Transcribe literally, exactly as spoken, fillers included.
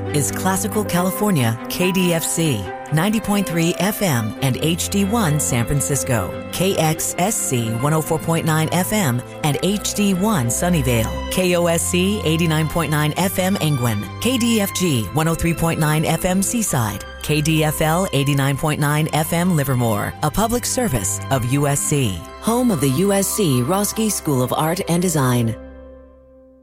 is Classical California K D F C, ninety point three F M and H D one San Francisco, K X S C one oh four point nine F M and H D one Sunnyvale, K O S C eighty-nine point nine F M Engwin, K D F G one oh three point nine F M Seaside, K D F L eighty-nine point nine F M Livermore, a public service of U S C, home of the U S C Roski School of Art and Design.